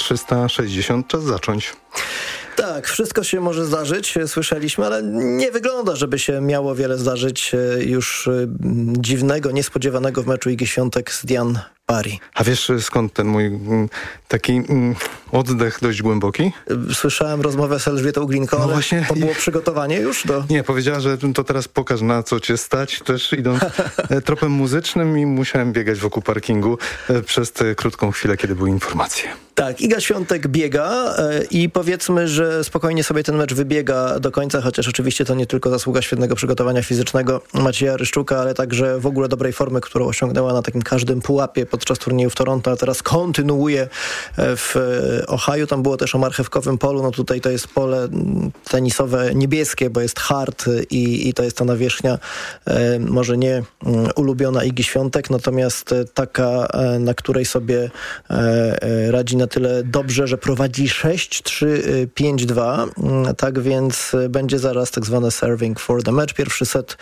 360, czas zacząć. Tak, wszystko się może zdarzyć, słyszeliśmy, ale nie wygląda, żeby się miało wiele zdarzyć już dziwnego, niespodziewanego w meczu Igi Świątek z Diane Paris. A wiesz, skąd ten mój taki oddech dość głęboki? Słyszałem rozmowę z Elżbietą Glinką, ale właśnie to było przygotowanie już do... Nie, powiedziała, że to teraz pokaż, na co cię stać, też idąc tropem muzycznym i musiałem biegać wokół parkingu przez tę krótką chwilę, kiedy były informacje. Tak, Iga Świątek biega i powiedzmy, że spokojnie sobie ten mecz wybiega do końca, chociaż oczywiście to nie tylko zasługa świetnego przygotowania fizycznego Macieja Ryszczuka, ale także w ogóle dobrej formy, którą osiągnęła na takim każdym pułapie podczas turnieju w Toronto, a teraz kontynuuje w Ohio. Tam było też o marchewkowym polu, no tutaj to jest pole tenisowe niebieskie, bo jest hard i to jest ta nawierzchnia może nie ulubiona Igi Świątek, natomiast taka, na której sobie radzi na tyle dobrze, że prowadzi 6-3, 5-2. Tak więc będzie zaraz tak zwane serving for the match. Pierwszy set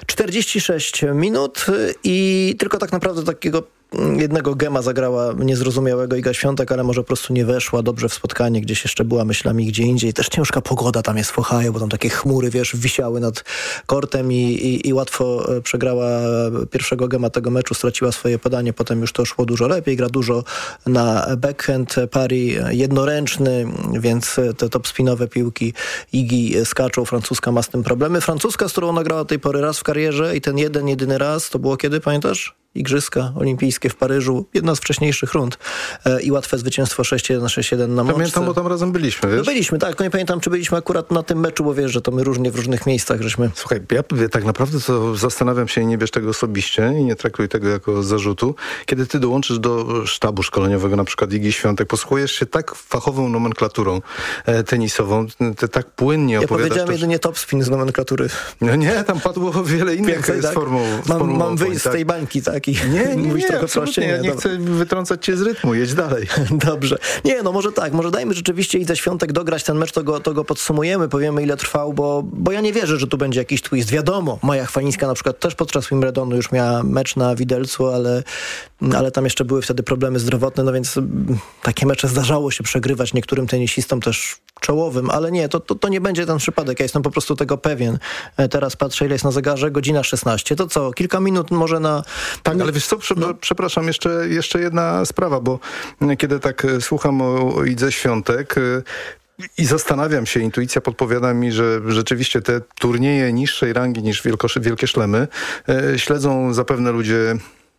46 minut i tylko tak naprawdę takiego jednego gema zagrała niezrozumiałego Iga Świątek, ale może po prostu nie weszła dobrze w spotkanie, gdzieś jeszcze była myślami gdzie indziej. Też ciężka pogoda tam jest w Ohio, bo tam takie chmury, wiesz, wisiały nad kortem i łatwo przegrała pierwszego gema tego meczu, straciła swoje podanie, potem już to szło dużo lepiej, gra dużo na backhand, Paris jednoręczny, więc te top spinowe piłki Igi skaczą, francuska ma z tym problemy. Francuska, z którą ona grała do tej pory raz w karierze i ten jedyny raz, to było kiedy, pamiętasz? Igrzyska olimpijskie w Paryżu, jedna z wcześniejszych rund i łatwe zwycięstwo 6-1, 6-1 na Moczce. Pamiętam, bo tam razem byliśmy, wiesz? No byliśmy, tak, tylko nie pamiętam, czy byliśmy akurat na tym meczu, bo wiesz, że to my różnie w różnych miejscach żeśmy... Słuchaj, ja tak naprawdę to zastanawiam się i nie bierz tego osobiście i nie traktuj tego jako zarzutu. Kiedy ty dołączysz do sztabu szkoleniowego, na przykład Igi Świątek, posługujesz się tak fachową nomenklaturą tenisową, ty tak płynnie opowiadasz... Ja powiedziałem jedynie top spin z nomenklatury. No nie, tam padło wiele innych więcej, tak? formą. Mam wyjść z tej bańki, tak? I nie, trochę prościej. Ja nie chcę wytrącać cię z rytmu, jedź dalej. Dobrze. Nie, no może tak, może dajmy rzeczywiście Idze Świątek dograć ten mecz, to go podsumujemy, powiemy ile trwał, bo ja nie wierzę, że tu będzie jakiś twist. Wiadomo, Maja Chwalińska na przykład też podczas Wimbledonu już miała mecz na widelcu, ale tam jeszcze były wtedy problemy zdrowotne, no więc takie mecze zdarzało się przegrywać niektórym tenisistom też czołowym, ale nie, to nie będzie ten przypadek. Ja jestem po prostu tego pewien. Teraz patrzę, ile jest na zegarze, godzina 16. To co, kilka minut może na... Tak, ale wiesz co, przepraszam, jeszcze jedna sprawa, bo kiedy tak słucham o Idze Świątek i zastanawiam się, intuicja podpowiada mi, że rzeczywiście te turnieje niższej rangi niż wielkie szlemy śledzą zapewne ludzie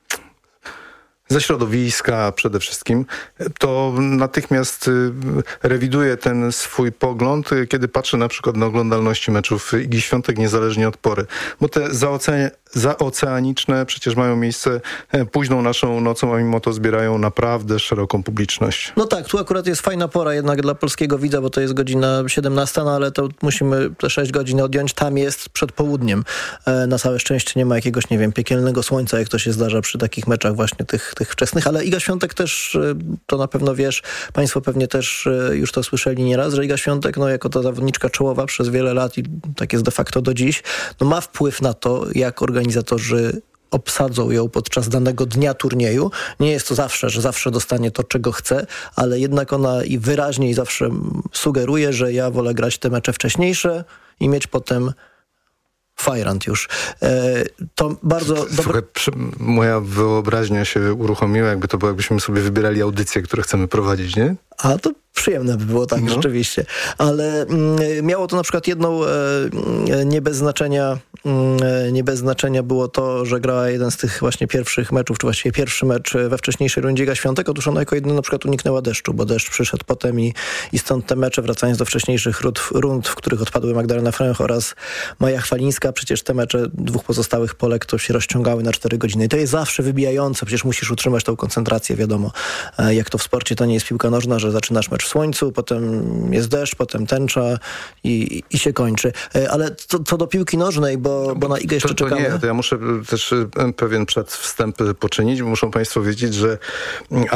ze środowiska przede wszystkim, to natychmiast rewiduję ten swój pogląd, kiedy patrzę na przykład na oglądalności meczów Igi Świątek niezależnie od pory. Bo te zaoceaniczne przecież mają miejsce późną naszą nocą, a mimo to zbierają naprawdę szeroką publiczność. No tak, tu akurat jest fajna pora jednak dla polskiego widza, bo to jest godzina 17, no ale to musimy te 6 godzin odjąć. Tam jest przed południem. Na całe szczęście nie ma jakiegoś, nie wiem, piekielnego słońca, jak to się zdarza przy takich meczach właśnie tych wczesnych, ale Iga Świątek też, to na pewno wiesz, państwo pewnie też już to słyszeli nieraz, że Iga Świątek, no jako ta zawodniczka czołowa przez wiele lat i tak jest de facto do dziś, no ma wpływ na to, jak organizatorzy obsadzą ją podczas danego dnia turnieju. Nie jest to zawsze, że zawsze dostanie to, czego chce, ale jednak ona i wyraźnie i zawsze sugeruje, że ja wolę grać te mecze wcześniejsze i mieć potem fajrant już. To bardzo dobre... Słuchaj, moja wyobraźnia się uruchomiła, jakby to było, jakbyśmy sobie wybierali audycje, które chcemy prowadzić, nie? A to przyjemne by było, tak, rzeczywiście. Ale miało to na przykład jedną nie bez znaczenia było to, że grała jeden z tych właśnie pierwszych meczów, czy właściwie pierwszy mecz we wcześniejszej rundzie Iga Świątek. Otóż ona jako jedyna na przykład uniknęła deszczu, bo deszcz przyszedł potem i stąd te mecze, wracając do wcześniejszych rund, w których odpadły Magdalena Fręch oraz Maja Chwalińska, przecież te mecze dwóch pozostałych Polek to się rozciągały na 4 godziny. I to jest zawsze wybijające, przecież musisz utrzymać tą koncentrację, wiadomo. Jak to w sporcie, to nie jest piłka nożna, że zaczynasz mecz w słońcu, potem jest deszcz, potem tęcza i się kończy. Ale co do piłki nożnej, bo na Igę jeszcze czekamy. To ja muszę też pewien przedwstęp poczynić. Muszą państwo wiedzieć, że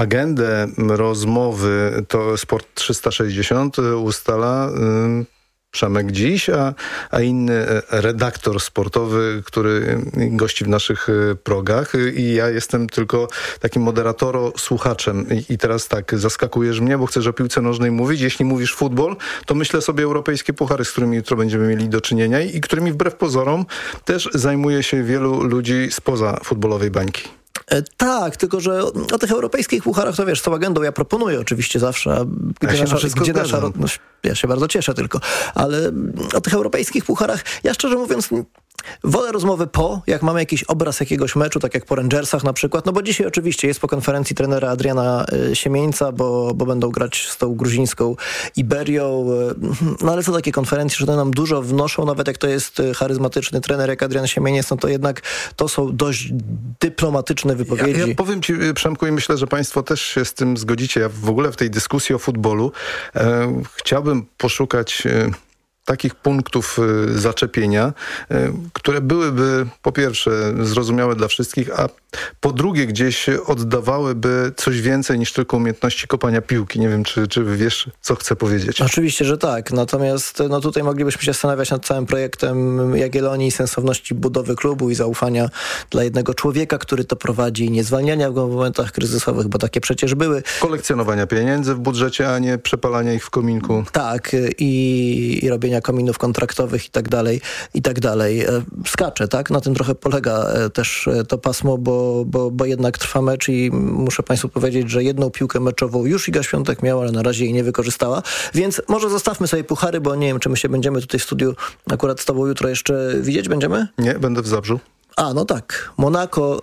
agendę rozmowy to Sport 360 ustala Przemek dziś, a inny redaktor sportowy, który gości w naszych progach i ja jestem tylko takim moderatoro-słuchaczem. I teraz tak, zaskakujesz mnie, bo chcesz o piłce nożnej mówić. Jeśli mówisz futbol, to myślę sobie europejskie puchary, z którymi jutro będziemy mieli do czynienia i którymi wbrew pozorom też zajmuje się wielu ludzi spoza futbolowej bańki. Tak, tylko że o tych europejskich pucharach to wiesz, z tą agendą ja proponuję oczywiście zawsze, ja się bardzo cieszę tylko, ale o tych europejskich pucharach ja szczerze mówiąc wolę rozmowy jak mamy jakiś obraz jakiegoś meczu, tak jak po Rangersach na przykład, no bo dzisiaj oczywiście jest po konferencji trenera Adriana Siemieńca, bo będą grać z tą gruzińską Iberią, no ale co takie konferencje, że one nam dużo wnoszą, nawet jak to jest charyzmatyczny trener jak Adrian Siemieniec, no to jednak to są dość dyplomatyczne wypowiedzi. Ja powiem ci, Przemku, i myślę, że państwo też się z tym zgodzicie. Ja w ogóle w tej dyskusji o futbolu chciałbym poszukać takich punktów zaczepienia, które byłyby po pierwsze zrozumiałe dla wszystkich, a po drugie gdzieś oddawałyby coś więcej niż tylko umiejętności kopania piłki. Nie wiem, czy wiesz, co chcę powiedzieć. Oczywiście, że tak. Natomiast no tutaj moglibyśmy się zastanawiać nad całym projektem Jagiellonii, sensowności budowy klubu i zaufania dla jednego człowieka, który to prowadzi, nie zwalniania go w momentach kryzysowych, bo takie przecież były. Kolekcjonowania pieniędzy w budżecie, a nie przepalania ich w kominku. Tak. I robienia kominów kontraktowych i tak dalej. Skacze, tak? Na tym trochę polega też to pasmo, bo jednak trwa mecz i muszę państwu powiedzieć, że jedną piłkę meczową już Iga Świątek miała, ale na razie jej nie wykorzystała. Więc może zostawmy sobie puchary, bo nie wiem, czy my się będziemy tutaj w studiu akurat z tobą jutro jeszcze widzieć. Będziemy? Nie, będę w Zabrzu. No tak. Monako,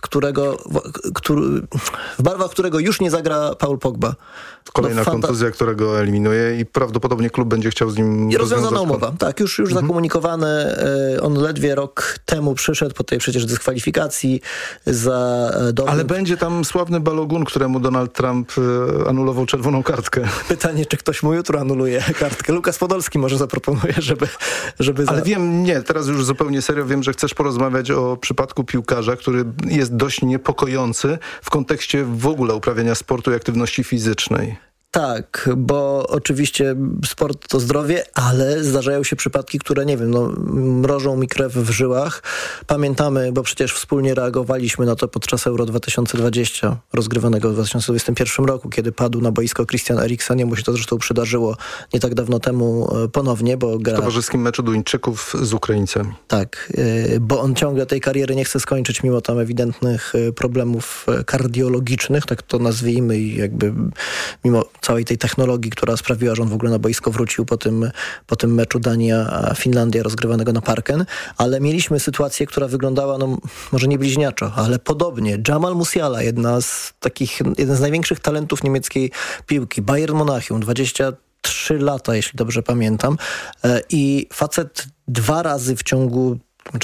w barwach którego już nie zagra Paul Pogba. Kolejna kontuzja, którego eliminuje i prawdopodobnie klub będzie chciał z nim rozwiązana umowa. Tak, już zakomunikowane. On ledwie rok temu przyszedł po tej przecież dyskwalifikacji za doping. Ale będzie tam sławny Balogun, któremu Donald Trump anulował czerwoną kartkę. Pytanie, czy ktoś mu jutro anuluje kartkę. Lukas Podolski może zaproponuje, żeby Ale teraz już zupełnie serio wiem, że chcesz porozmawiać o przypadku piłkarza, który jest dość niepokojący w kontekście w ogóle uprawiania sportu i aktywności fizycznej. Tak, bo oczywiście sport to zdrowie, ale zdarzają się przypadki, które, nie wiem, mrożą mi krew w żyłach. Pamiętamy, bo przecież wspólnie reagowaliśmy na to podczas Euro 2020, rozgrywanego w 2021 roku, kiedy padł na boisko Christian Eriksen. Jemu się to zresztą przydarzyło nie tak dawno temu ponownie, bo gra... W towarzyskim meczu Duńczyków z Ukraińcami. Tak, bo on ciągle tej kariery nie chce skończyć, mimo tam ewidentnych problemów kardiologicznych, tak to nazwijmy, i jakby mimo całej tej technologii, która sprawiła, że on w ogóle na boisko wrócił po tym meczu Dania-Finlandia rozgrywanego na Parken, ale mieliśmy sytuację, która wyglądała, może nie bliźniaczo, ale podobnie. Jamal Musiala, jeden z największych talentów niemieckiej piłki. Bayern Monachium, 23 lata, jeśli dobrze pamiętam. I facet 2 razy w ciągu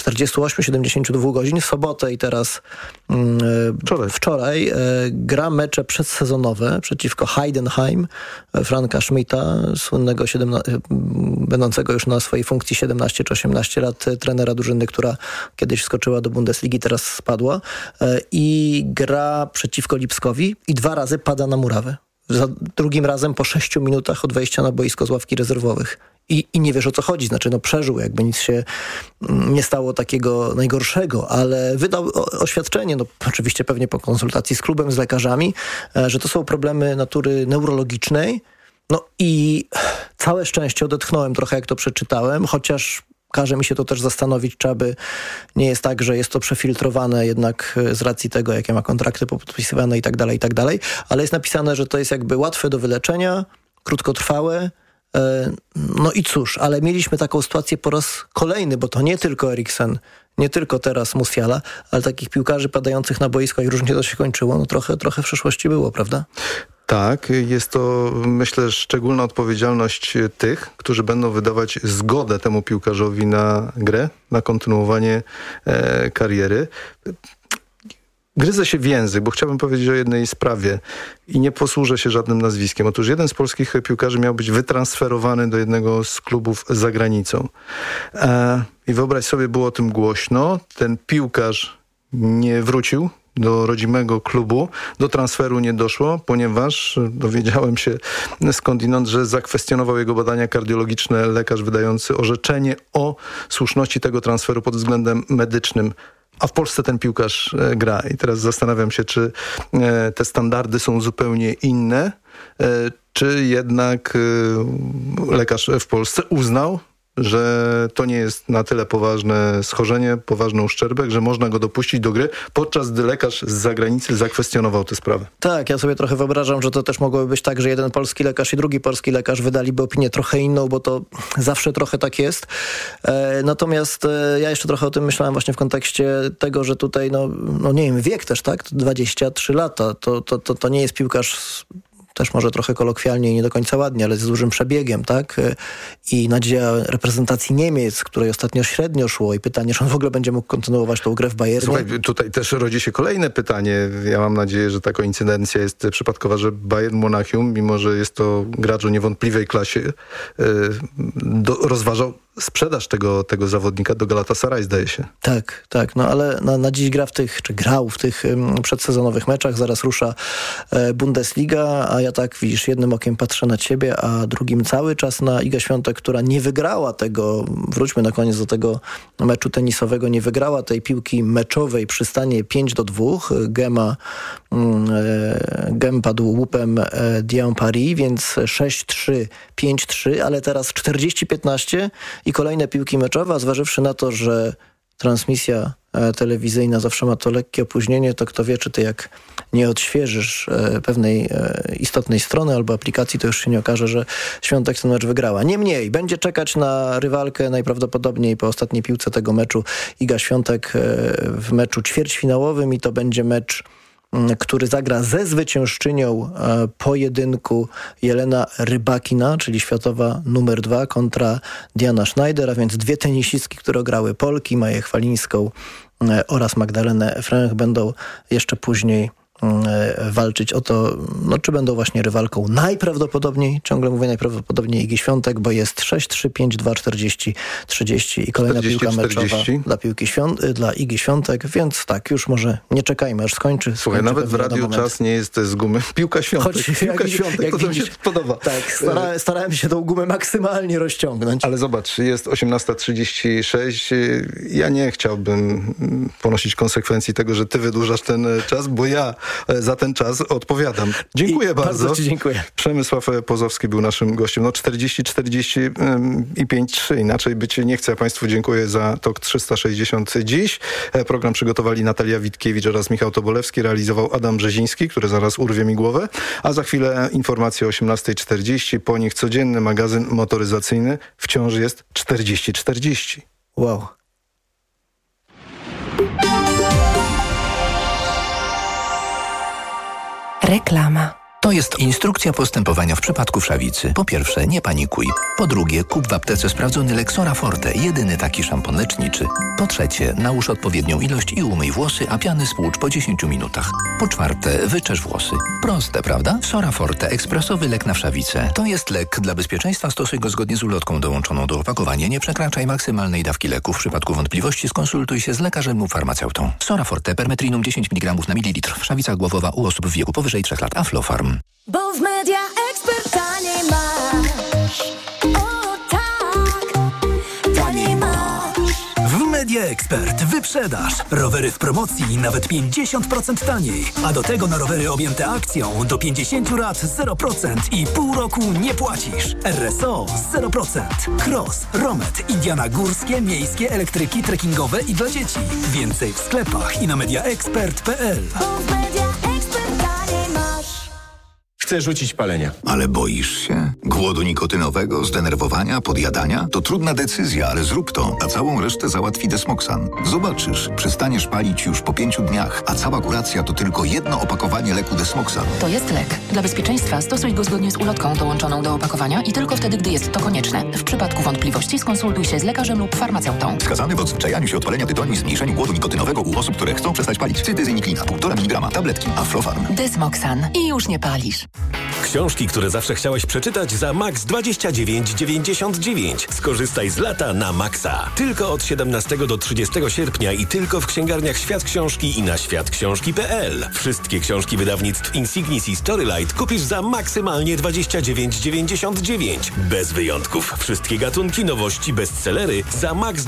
48-72 godzin, w sobotę i teraz wczoraj gra mecze przedsezonowe przeciwko Heidenheim Franka Schmidta, słynnego będącego już na swojej funkcji 17 czy 18 lat trenera drużyny, która kiedyś wskoczyła do Bundesligi, teraz spadła, i gra przeciwko Lipskowi i 2 razy pada na murawę. Za drugim razem po 6 minutach od wejścia na boisko z ławki rezerwowych. I nie wiesz, o co chodzi. Znaczy, przeżył, jakby nic się nie stało takiego najgorszego, ale wydał oświadczenie, oczywiście pewnie po konsultacji z klubem, z lekarzami, że to są problemy natury neurologicznej. I całe szczęście odetchnąłem trochę, jak to przeczytałem, chociaż każe mi się to też zastanowić, czy aby nie jest tak, że jest to przefiltrowane jednak z racji tego, jakie ma kontrakty podpisywane i tak dalej, ale jest napisane, że to jest jakby łatwe do wyleczenia, krótkotrwałe. I cóż, ale mieliśmy taką sytuację po raz kolejny, bo to nie tylko Eriksen, nie tylko teraz Musiala, ale takich piłkarzy padających na boisko i różnie to się kończyło, trochę w przeszłości było, prawda? Tak, jest to, myślę, szczególna odpowiedzialność tych, którzy będą wydawać zgodę temu piłkarzowi na grę, na kontynuowanie kariery. Gryzę się w język, bo chciałbym powiedzieć o jednej sprawie i nie posłużę się żadnym nazwiskiem. Otóż jeden z polskich piłkarzy miał być wytransferowany do jednego z klubów za granicą. I wyobraź sobie, było o tym głośno. Ten piłkarz nie wrócił do rodzimego klubu. Do transferu nie doszło, ponieważ dowiedziałem się skądinąd, że zakwestionował jego badania kardiologiczne lekarz wydający orzeczenie o słuszności tego transferu pod względem medycznym. A w Polsce ten piłkarz gra. I teraz zastanawiam się, czy te standardy są zupełnie inne, czy jednak lekarz w Polsce uznał, że to nie jest na tyle poważne schorzenie, poważny uszczerbek, że można go dopuścić do gry, podczas gdy lekarz z zagranicy zakwestionował tę sprawę. Tak, ja sobie trochę wyobrażam, że to też mogłoby być tak, że jeden polski lekarz i drugi polski lekarz wydaliby opinię trochę inną, bo to zawsze trochę tak jest. Natomiast ja jeszcze trochę o tym myślałem właśnie w kontekście tego, że tutaj, no nie wiem, wiek też, tak? 23 lata. To nie jest piłkarz też może trochę kolokwialnie i nie do końca ładnie, ale z dużym przebiegiem, tak? I nadzieja reprezentacji Niemiec, której ostatnio średnio szło i pytanie, czy on w ogóle będzie mógł kontynuować tą grę w Bayernie. Słuchaj, tutaj też rodzi się kolejne pytanie. Ja mam nadzieję, że ta koincydencja jest przypadkowa, że Bayern Monachium, mimo że jest to gracz o niewątpliwej klasie, rozważał sprzedaż tego zawodnika do Galatasaray, zdaje się. Tak. No ale na dziś grał w tych przedsezonowych meczach. Zaraz rusza Bundesliga, a ja tak, widzisz, jednym okiem patrzę na ciebie, a drugim cały czas na Igę Świątek, która nie wygrała tego, wróćmy na koniec do tego meczu tenisowego, nie wygrała tej piłki meczowej przy stanie 5-2. Gem padł łupem Dian Paris, więc 6-3, 5-3, ale teraz 40-15 i kolejne piłki meczowe, a zważywszy na to, że transmisja telewizyjna zawsze ma to lekkie opóźnienie, to kto wie, czy ty jak nie odświeżysz pewnej istotnej strony albo aplikacji, to już się nie okaże, że Świątek ten mecz wygrała. Niemniej, będzie czekać na rywalkę najprawdopodobniej po ostatniej piłce tego meczu Iga Świątek w meczu ćwierćfinałowym i to będzie mecz, który zagra ze zwyciężczynią pojedynku Jelena Rybakina, czyli światowa numer 2 kontra Diana Schneider, a więc dwie tenisistki, które grały Polki, Maję Chwalińską oraz Magdalenę Fręch, będą jeszcze później walczyć o to, czy będą właśnie rywalką najprawdopodobniej, ciągle mówię najprawdopodobniej Igi Świątek, bo jest 6-3, 5-2, 40-30 i kolejna 40, piłka meczowa dla Igi Świątek, więc tak, już może nie czekajmy, aż skończy. Słuchaj, nawet w radiu czas nie jest z gumy. Piłka Świątek, to mi się podoba. Tak, starałem się tą gumę maksymalnie rozciągnąć. Ale zobacz, jest 18:36, ja nie chciałbym ponosić konsekwencji tego, że ty wydłużasz ten czas, bo ja za ten czas odpowiadam. Dziękuję bardzo. Bardzo ci dziękuję. Przemysław Pozowski był naszym gościem. 40-40 i 5-3. Inaczej być nie chcę. Ja Państwu dziękuję za TOK 360 dziś. Program przygotowali Natalia Witkiewicz oraz Michał Tobolewski. Realizował Adam Brzeziński, który zaraz urwie mi głowę. A za chwilę informacje o 18:40. Po nich codzienny magazyn motoryzacyjny. Wciąż jest 40-40. Wow. Reklama. To jest instrukcja postępowania w przypadku wszawicy. Po pierwsze, nie panikuj. Po drugie, kup w aptece sprawdzony lek Sora Forte, jedyny taki szampon leczniczy. Po trzecie, nałóż odpowiednią ilość i umyj włosy, a piany spłucz po 10 minutach. Po czwarte, wyczesz włosy. Proste, prawda? Sora Forte, ekspresowy lek na wszawicę. To jest lek. Dla bezpieczeństwa stosuj go zgodnie z ulotką dołączoną do opakowania. Nie przekraczaj maksymalnej dawki leku. W przypadku wątpliwości skonsultuj się z lekarzem lub farmaceutą. Sora Forte, permetrinum 10 mg na mililitr. Wszawica głowowa u osób w wieku powyżej 3 lat. Aflofarm. Bo w Media Expert taniej masz. O tak, taniej masz. W Media Expert wyprzedaż. Rowery w promocji nawet 50% taniej. A do tego na rowery objęte akcją do 50 lat 0% i pół roku nie płacisz. RSO 0%. Cross, Romet, Indiana górskie, miejskie, elektryki, trekkingowe i dla dzieci. Więcej w sklepach i na mediaexpert.pl. Chcę rzucić palenie. Ale boisz się? Głodu nikotynowego, zdenerwowania, podjadania? To trudna decyzja, ale zrób to, a całą resztę załatwi Desmoxan. Zobaczysz, przestaniesz palić już po 5 dniach, a cała kuracja to tylko jedno opakowanie leku Desmoxan. To jest lek. Dla bezpieczeństwa stosuj go zgodnie z ulotką dołączoną do opakowania i tylko wtedy, gdy jest to konieczne. W przypadku wątpliwości skonsultuj się z lekarzem lub farmaceutą. Wskazany w odzwyczajaniu się od palenia tytoniu i zmniejszeniu głodu nikotynowego u osób, które chcą przestać palić. Cytyzyniklina, 1,5 mg, tabletki, Aflofarm. Desmoxan. I już nie palisz. Książki, które zawsze chciałeś przeczytać za max 29,99. Skorzystaj z lata na maksa. Tylko od 17 do 30 sierpnia i tylko w księgarniach Świat Książki i na światksiążki.pl. Wszystkie książki wydawnictw Insignis i Storylight kupisz za maksymalnie 29,99. Bez wyjątków. Wszystkie gatunki, nowości, bestsellery za max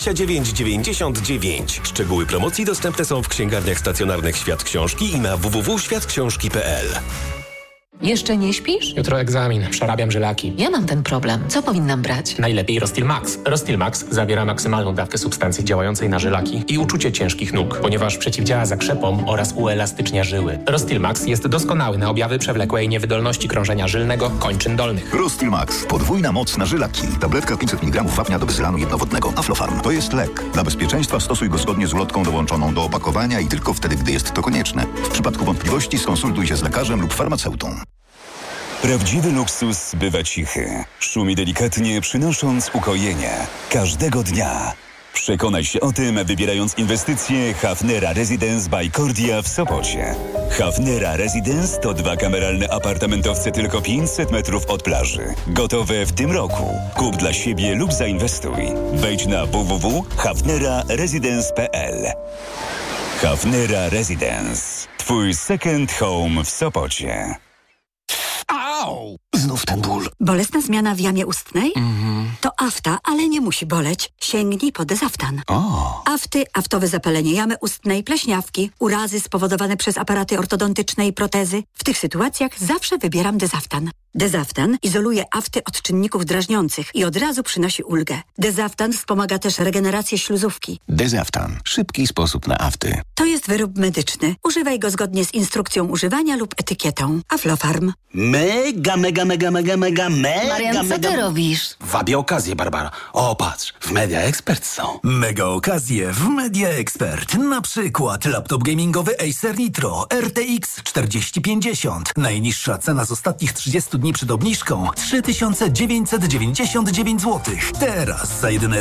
29,99. Szczegóły promocji dostępne są w księgarniach stacjonarnych Świat Książki i na www.światksiążki.pl. Jeszcze nie śpisz? Jutro egzamin, przerabiam żylaki. Ja mam ten problem. Co powinnam brać? Najlepiej Rostil Max. Rostil Max zawiera maksymalną dawkę substancji działającej na żylaki i uczucie ciężkich nóg, ponieważ przeciwdziała zakrzepom oraz uelastycznia żyły. Rostil Max jest doskonały na objawy przewlekłej niewydolności krążenia żylnego kończyn dolnych. Rostil Max. Podwójna moc na żylaki. Tabletka 500 mg wapnia do bezylanu jednowodnego. Aflofarm. To jest lek. Dla bezpieczeństwa stosuj go zgodnie z ulotką dołączoną do opakowania i tylko wtedy, gdy jest to konieczne. W przypadku wątpliwości skonsultuj się z lekarzem lub farmaceutą. Prawdziwy luksus bywa cichy. Szumi delikatnie, przynosząc ukojenie. Każdego dnia. Przekonaj się o tym, wybierając inwestycje Hafnera Residence by Cordia w Sopocie. Hafnera Residence to 2 kameralne apartamentowce tylko 500 metrów od plaży. Gotowe w tym roku. Kup dla siebie lub zainwestuj. Wejdź na www.hafneraresidence.pl. Hafnera Residence. Twój second home w Sopocie. Au! Znów ten ból. Bolesna zmiana w jamie ustnej? To afta, ale nie musi boleć. Sięgnij po Dezaftan. Afty, aftowe zapalenie jamy ustnej, pleśniawki, urazy spowodowane przez aparaty ortodontyczne i protezy. W tych sytuacjach zawsze wybieram Dezaftan. Dezaftan izoluje afty od czynników drażniących i od razu przynosi ulgę. Dezaftan wspomaga też regenerację śluzówki. Dezaftan. Szybki sposób na afty. To jest wyrób medyczny. Używaj go zgodnie z instrukcją używania lub etykietą. Aflofarm. Mega. Marian, co ty robisz? Wabię okazję, Barbara. O, patrz, w Media Expert są. Mega okazje w Media Expert. Na przykład laptop gamingowy Acer Nitro RTX 4050. Najniższa cena z ostatnich 30 dni przed obniżką 3999 zł. Teraz za jedyne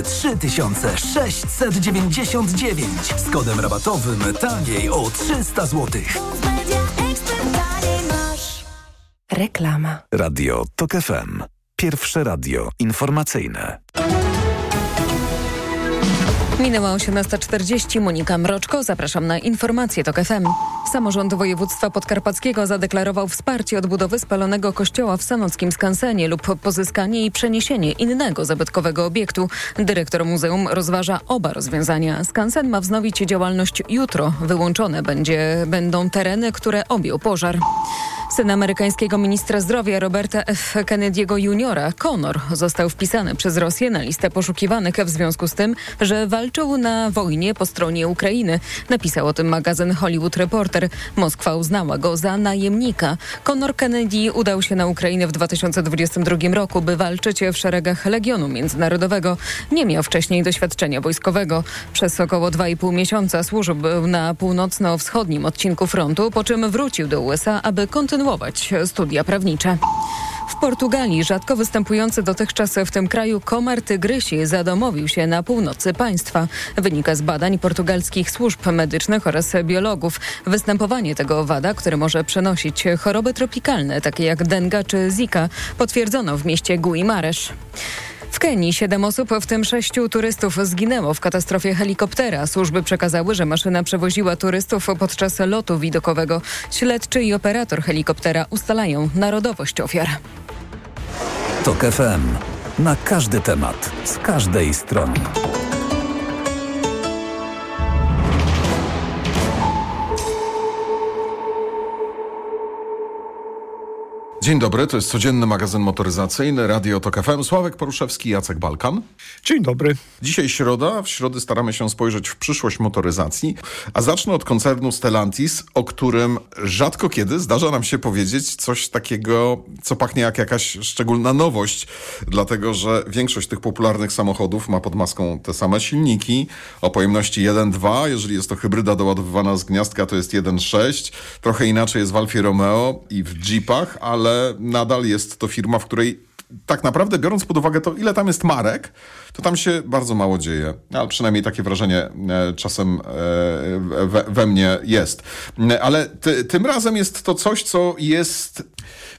3699. Z kodem rabatowym taniej o 300 zł. Reklama. Radio TOK FM. Pierwsze radio informacyjne. Minęła 18:40. Monika Mroczko. Zapraszam na informacje TOK FM. Samorząd województwa podkarpackiego zadeklarował wsparcie odbudowy spalonego kościoła w sanockim skansenie lub pozyskanie i przeniesienie innego zabytkowego obiektu. Dyrektor muzeum rozważa oba rozwiązania. Skansen ma wznowić działalność jutro. Wyłączone będą tereny, które objął pożar. Syn amerykańskiego ministra zdrowia Roberta F. Kennedy'ego Jr., Conor, został wpisany przez Rosję na listę poszukiwanych w związku z tym, że walczył na wojnie po stronie Ukrainy. Napisał o tym magazyn Hollywood Reporter. Moskwa uznała go za najemnika. Conor Kennedy udał się na Ukrainę w 2022 roku, by walczyć w szeregach Legionu Międzynarodowego. Nie miał wcześniej doświadczenia wojskowego. Przez około 2,5 miesiąca służył na północno-wschodnim odcinku frontu, po czym wrócił do USA, aby kontynuować studia prawnicze. W Portugalii rzadko występujący dotychczas w tym kraju komar tygrysi zadomowił się na północy państwa. Wynika z badań portugalskich służb medycznych oraz biologów. Występowanie tego owada, który może przenosić choroby tropikalne, takie jak denga czy zika, potwierdzono w mieście Guimarães. W Kenii 7 osób, w tym 6 turystów, zginęło w katastrofie helikoptera. Służby przekazały, że maszyna przewoziła turystów podczas lotu widokowego. Śledczy i operator helikoptera ustalają narodowość ofiar. TOK FM. Na każdy temat, z każdej strony. Dzień dobry, to jest codzienny magazyn motoryzacyjny, Radio TOK FM. Sławek Poruszewski, Jacek Balkan. Dzień dobry. Dzisiaj środa. W środę staramy się spojrzeć w przyszłość motoryzacji. A zacznę od koncernu Stellantis, o którym rzadko kiedy zdarza nam się powiedzieć coś takiego, co pachnie jak jakaś szczególna nowość. Dlatego, że większość tych popularnych samochodów ma pod maską te same silniki o pojemności 1.2. Jeżeli jest to hybryda doładowywana z gniazdka, to jest 1.6. Trochę inaczej jest w Alfie Romeo i w Jeepach, ale nadal jest to firma, w której tak naprawdę, biorąc pod uwagę to, ile tam jest marek, to tam się bardzo mało dzieje. Ale przynajmniej takie wrażenie czasem we mnie jest. Ale tym razem jest to coś, co jest... Wiesz,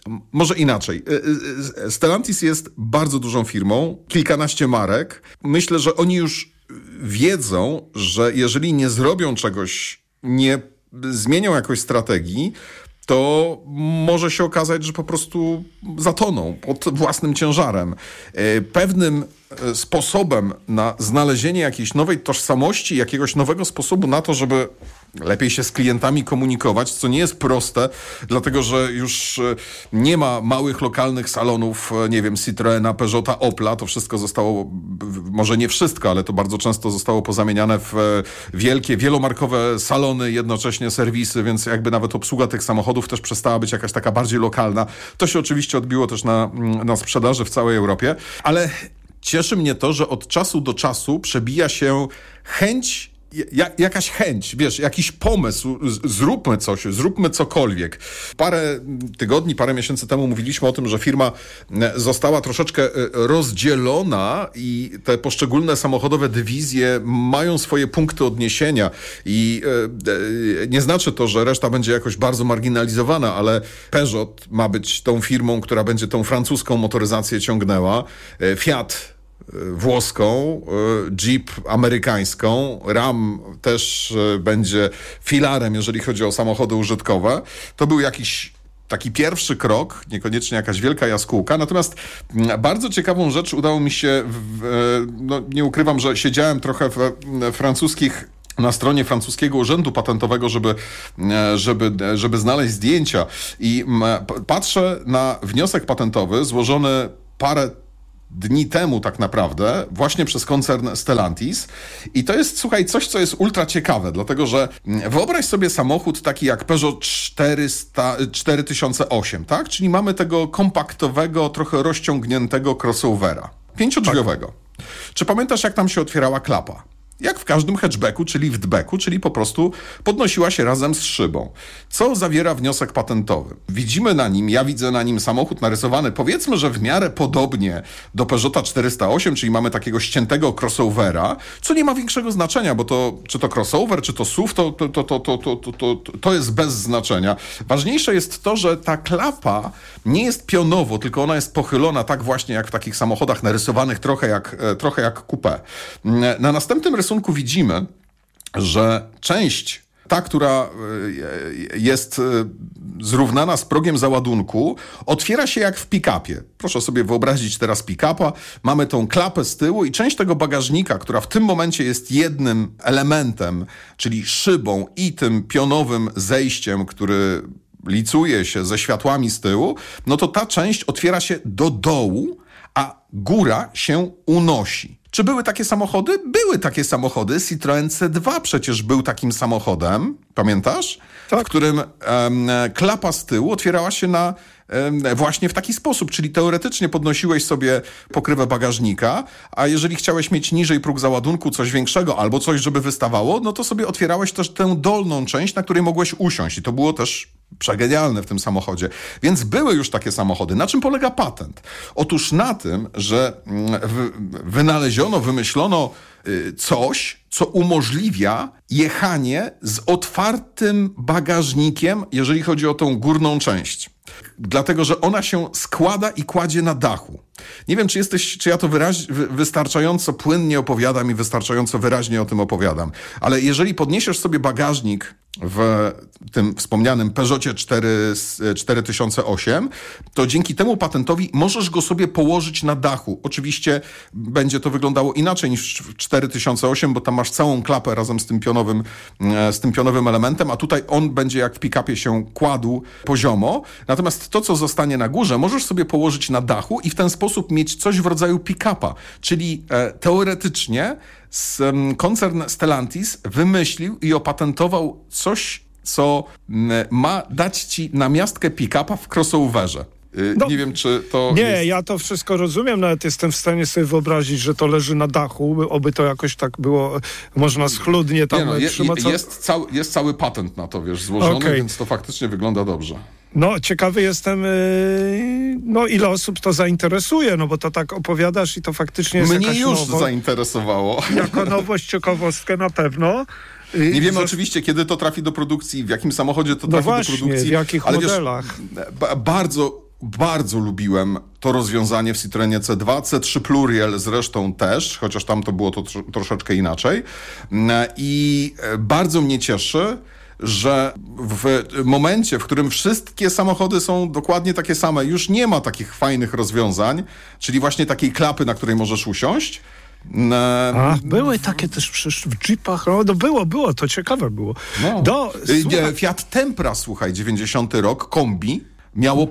może inaczej. Stellantis jest bardzo dużą firmą, kilkanaście marek. Myślę, że oni już wiedzą, że jeżeli nie zrobią czegoś, nie zmienią jakoś strategii, to może się okazać, że po prostu zatoną pod własnym ciężarem. Pewnym sposobem na znalezienie jakiejś nowej tożsamości, jakiegoś nowego sposobu na to, żeby lepiej się z klientami komunikować, co nie jest proste, dlatego że już nie ma małych, lokalnych salonów, nie wiem, Citroena, Peugeota, Opla. To wszystko zostało, może nie wszystko, ale to bardzo często zostało pozamieniane w wielkie, wielomarkowe salony, jednocześnie serwisy, więc jakby nawet obsługa tych samochodów też przestała być jakaś taka bardziej lokalna. To się oczywiście odbiło też na sprzedaży w całej Europie, ale cieszy mnie to, że od czasu do czasu przebija się jakaś chęć, wiesz, jakiś pomysł, zróbmy coś, zróbmy cokolwiek. Parę tygodni, parę miesięcy temu mówiliśmy o tym, że firma została troszeczkę rozdzielona i te poszczególne samochodowe dywizje mają swoje punkty odniesienia i nie znaczy to, że reszta będzie jakoś bardzo marginalizowana, ale Peugeot ma być tą firmą, która będzie tą francuską motoryzację ciągnęła, Fiat włoską, Jeep amerykańską, Ram też będzie filarem, jeżeli chodzi o samochody użytkowe. To był jakiś taki pierwszy krok, niekoniecznie jakaś wielka jaskółka. Natomiast bardzo ciekawą rzecz udało mi się, nie ukrywam, że siedziałem trochę na stronie francuskiego urzędu patentowego, żeby znaleźć zdjęcia i patrzę na wniosek patentowy złożony parę dni temu tak naprawdę, właśnie przez koncern Stellantis. I to jest, słuchaj, coś, co jest ultra ciekawe, dlatego że wyobraź sobie samochód taki jak Peugeot 4008, tak? Czyli mamy tego kompaktowego, trochę rozciągniętego crossovera, 5-drzwiowego. Tak. Czy pamiętasz, jak tam się otwierała klapa? Jak w każdym hatchbacku, czyli liftbacku, czyli po prostu podnosiła się razem z szybą. Co zawiera wniosek patentowy? Widzimy na nim, ja widzę na nim samochód narysowany, powiedzmy, że w miarę podobnie do Peugeota 408, czyli mamy takiego ściętego crossovera, co nie ma większego znaczenia, bo to, czy to crossover, czy to SUV, to jest bez znaczenia. Ważniejsze jest to, że ta klapa nie jest pionowo, tylko ona jest pochylona tak właśnie jak w takich samochodach narysowanych trochę jak coupé. Na następnym rysunku widzimy, że część, ta, która jest zrównana z progiem załadunku, otwiera się jak w pick-upie. Proszę sobie wyobrazić teraz pick-upa. Mamy tą klapę z tyłu i część tego bagażnika, która w tym momencie jest jednym elementem, czyli szybą i tym pionowym zejściem, który licuje się ze światłami z tyłu, no to ta część otwiera się do dołu, a góra się unosi. Czy były takie samochody? Były takie samochody. Citroen C2 przecież był takim samochodem, pamiętasz? Tak. W którym klapa z tyłu otwierała się właśnie w taki sposób, czyli teoretycznie podnosiłeś sobie pokrywę bagażnika, a jeżeli chciałeś mieć niżej próg załadunku, coś większego albo coś, żeby wystawało, no to sobie otwierałeś też tę dolną część, na której mogłeś usiąść i to było też przegenialne w tym samochodzie. Więc były już takie samochody. Na czym polega patent? Otóż na tym, że wymyślono coś, co umożliwia jechanie z otwartym bagażnikiem, jeżeli chodzi o tą górną część. Dlatego, że ona się składa i kładzie na dachu. Nie wiem, czy ja to wystarczająco płynnie opowiadam i wystarczająco wyraźnie o tym opowiadam, ale jeżeli podniesiesz sobie bagażnik w tym wspomnianym Peugeotie 4008, to dzięki temu patentowi możesz go sobie położyć na dachu. Oczywiście będzie to wyglądało inaczej niż w 4008, bo tam masz całą klapę razem z tym pionowym elementem, a tutaj on będzie jak w pick-upie się kładł poziomo. Natomiast to, co zostanie na górze, możesz sobie położyć na dachu i w ten sposób mieć coś w rodzaju pick-upa. Czyli teoretycznie koncern Stellantis wymyślił i opatentował coś, co ma dać ci namiastkę pick-upa w crossoverze. Nie wiem, czy to jest... ja to wszystko rozumiem, nawet jestem w stanie sobie wyobrazić, że to leży na dachu, oby to jakoś tak było, można schludnie tam trzymać. Jest cały patent na to, złożony, więc to faktycznie wygląda dobrze. No, ciekawy jestem, ile osób to zainteresuje, bo to tak opowiadasz i to faktycznie jest Mnie jakaś już nowość. Zainteresowało. Jako nowość, ciekawostkę na pewno. Nie wiemy oczywiście, kiedy to trafi do produkcji, w jakim samochodzie to trafi do produkcji. w jakich modelach. Bardzo bardzo lubiłem to rozwiązanie w Citroenie C2, C3 Pluriel zresztą też, chociaż tam to było to troszeczkę inaczej. I bardzo mnie cieszy, że w momencie, w którym wszystkie samochody są dokładnie takie same, już nie ma takich fajnych rozwiązań, czyli właśnie takiej klapy, na której możesz usiąść. Były takie też przecież w Jeepach, było, to ciekawe było. Fiat Tempra, słuchaj, 90 rok, kombi, miało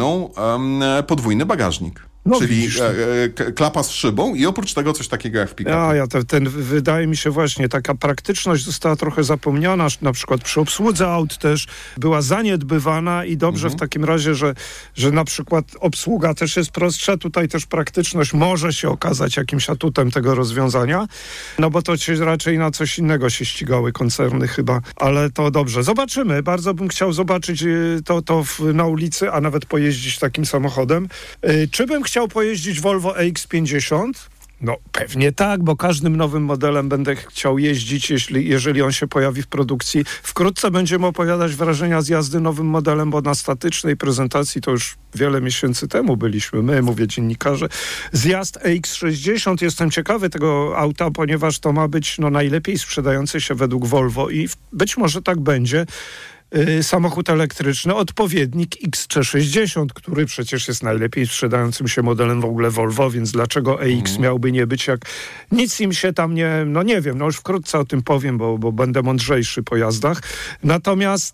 podwójny bagażnik. Czyli klapa z szybą i oprócz tego coś takiego jak w pick-upie. Wydaje mi się właśnie, taka praktyczność została trochę zapomniana, na przykład przy obsłudze aut też była zaniedbywana i dobrze w takim razie, że na przykład obsługa też jest prostsza, tutaj też praktyczność może się okazać jakimś atutem tego rozwiązania, no bo to raczej na coś innego się ścigały koncerny chyba, ale to dobrze. Zobaczymy, bardzo bym chciał zobaczyć to na ulicy, a nawet pojeździć takim samochodem. Czy bym chciał pojeździć Volvo EX50? No pewnie tak, bo każdym nowym modelem będę chciał jeździć, jeżeli on się pojawi w produkcji. Wkrótce będziemy opowiadać wrażenia z jazdy nowym modelem, bo na statycznej prezentacji to już wiele miesięcy temu byliśmy, mówię dziennikarze. Zjazd EX60, jestem ciekawy tego auta, ponieważ to ma być najlepiej sprzedający się według Volvo i być może tak będzie. Samochód elektryczny, odpowiednik XC60, który przecież jest najlepiej sprzedającym się modelem w ogóle Volvo, więc dlaczego EX miałby nie być, jak nic im się tam nie wiem, już wkrótce o tym powiem, bo będę mądrzejszy po jazdach. Natomiast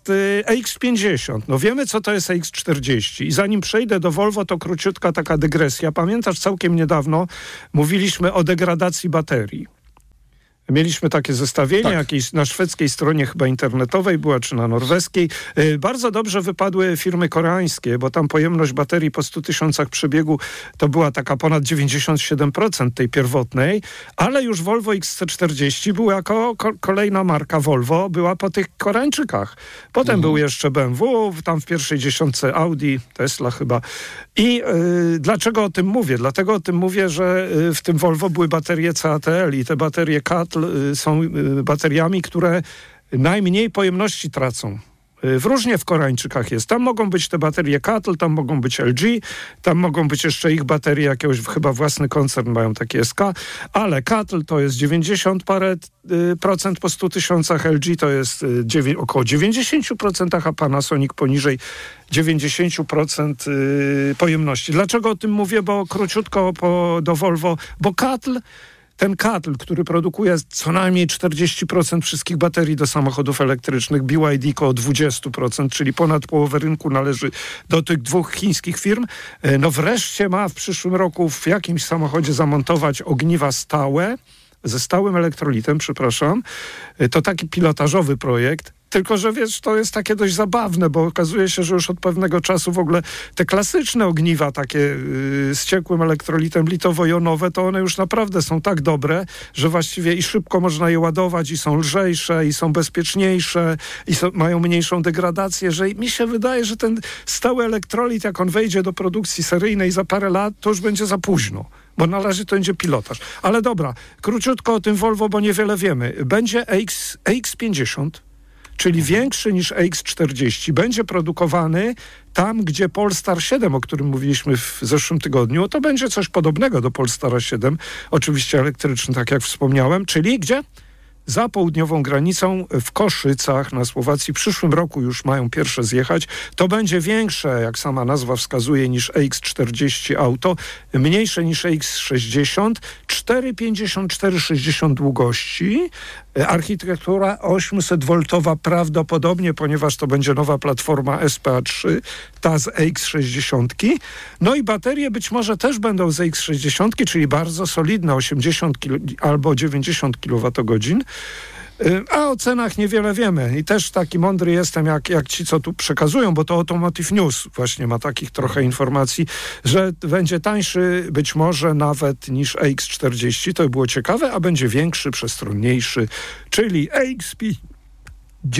EX50, wiemy co to jest EX40 i zanim przejdę do Volvo, to króciutka taka dygresja. Pamiętasz, całkiem niedawno mówiliśmy o degradacji baterii. Mieliśmy takie zestawienie, jakieś na szwedzkiej stronie chyba internetowej była, czy na norweskiej. Bardzo dobrze wypadły firmy koreańskie, bo tam pojemność baterii po 100 tysiącach przebiegu to była taka ponad 97% tej pierwotnej, ale już Volvo XC40 była jako kolejna marka Volvo, była po tych Koreańczykach. Potem był jeszcze BMW, tam w pierwszej dziesiątce Audi, Tesla chyba. I dlaczego o tym mówię? Dlatego o tym mówię, że w tym Volvo były baterie CATL i te baterie CATL są bateriami, które najmniej pojemności tracą. Różnie w Koreańczykach jest. Tam mogą być te baterie CATL, tam mogą być LG, tam mogą być jeszcze ich baterie, jakiegoś chyba własny koncern mają takie SK, ale CATL to jest 90 parę procent po 100 tysiącach, LG to jest około 90%, a Panasonic poniżej 90% pojemności. Dlaczego o tym mówię? Bo króciutko do Volvo, bo ten CATL, który produkuje co najmniej 40% wszystkich baterii do samochodów elektrycznych, BYD około 20%, czyli ponad połowę rynku należy do tych dwóch chińskich firm, wreszcie ma w przyszłym roku w jakimś samochodzie zamontować ogniwa stałe, ze stałym elektrolitem, to taki pilotażowy projekt. Tylko że wiesz, to jest takie dość zabawne, bo okazuje się, że już od pewnego czasu w ogóle te klasyczne ogniwa takie z ciekłym elektrolitem litowo-jonowe, to one już naprawdę są tak dobre, że właściwie i szybko można je ładować i są lżejsze, i są bezpieczniejsze, i mają mniejszą degradację, że mi się wydaje, że ten stały elektrolit, jak on wejdzie do produkcji seryjnej za parę lat, to już będzie za późno. Bo na razie to będzie pilotaż. Ale dobra, króciutko o tym Volvo, bo niewiele wiemy. Będzie EX50, czyli większy niż EX40. Będzie produkowany tam, gdzie Polestar 7, o którym mówiliśmy w zeszłym tygodniu, to będzie coś podobnego do Polestara 7, oczywiście elektryczny, tak jak wspomniałem, czyli gdzie? Za południową granicą w Koszycach na Słowacji. W przyszłym roku już mają pierwsze zjechać. To będzie większe, jak sama nazwa wskazuje, niż EX40 auto, mniejsze niż EX60, 4,50, 4,60 długości. Architektura 800V prawdopodobnie, ponieważ to będzie nowa platforma SPA3, ta z EX60. No i baterie być może też będą z EX60, czyli bardzo solidne, 80 albo 90 kWh. A o cenach niewiele wiemy i też taki mądry jestem jak ci, co tu przekazują, bo to Automotive News właśnie ma takich trochę informacji, że będzie tańszy być może nawet niż EX40, to by było ciekawe, a będzie większy, przestronniejszy, czyli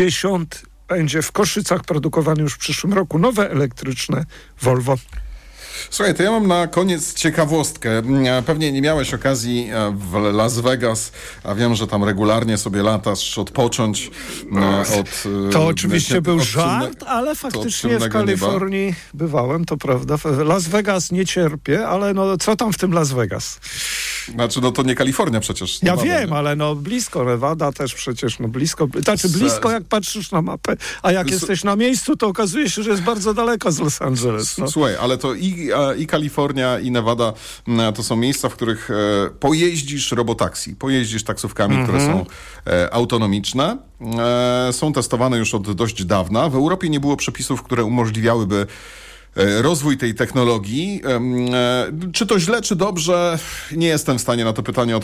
EX50 będzie w Koszycach produkowany już w przyszłym roku, nowe elektryczne Volvo. Słuchaj, to ja mam na koniec ciekawostkę. Pewnie nie miałeś okazji w Las Vegas, a wiem, że tam regularnie sobie latasz, odpocząć od... To oczywiście był żart, ale faktycznie w Kalifornii bywałem, to prawda. Las Vegas nie cierpię, ale no co tam w tym Las Vegas? Znaczy, no to nie Kalifornia przecież. Ja wiem, ale no blisko, Nevada też przecież, no blisko. Znaczy blisko jak patrzysz na mapę, a jak jesteś na miejscu, to okazuje się, że jest bardzo daleko z Los Angeles. No. Słuchaj, ale to i Kalifornia, i Nevada to są miejsca, w których pojeździsz robotaksi, pojeździsz taksówkami, które są autonomiczne. Są testowane już od dość dawna. W Europie nie było przepisów, które umożliwiałyby rozwój tej technologii. Czy to źle, czy dobrze? Nie jestem w stanie na to pytanie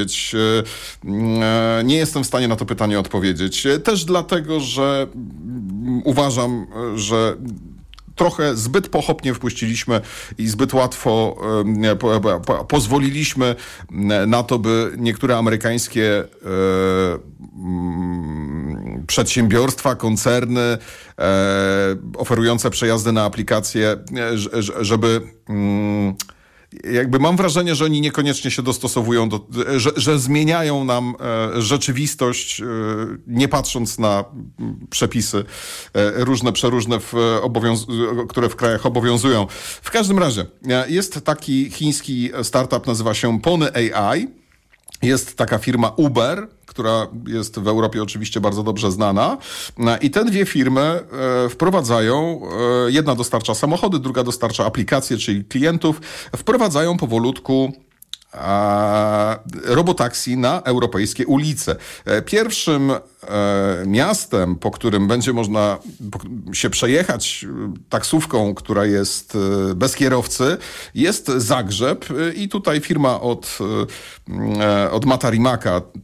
odpowiedzieć. Też dlatego, że uważam, że trochę zbyt pochopnie wpuściliśmy i zbyt łatwo pozwoliliśmy na to, by niektóre amerykańskie przedsiębiorstwa, koncerny oferujące przejazdy na aplikacje, żeby jakby mam wrażenie, że oni niekoniecznie się dostosowują że zmieniają nam rzeczywistość, nie patrząc na przepisy przeróżne, które w krajach obowiązują. W każdym razie jest taki chiński startup, nazywa się Pony AI. Jest taka firma Uber, która jest w Europie oczywiście bardzo dobrze znana. I te dwie firmy wprowadzają, jedna dostarcza samochody, druga dostarcza aplikacje, czyli klientów, wprowadzają powolutku robotaksi na europejskie ulice. Pierwszym miastem, po którym będzie można się przejechać taksówką, która jest bez kierowcy, jest Zagrzeb i tutaj firma od Mata Rimaka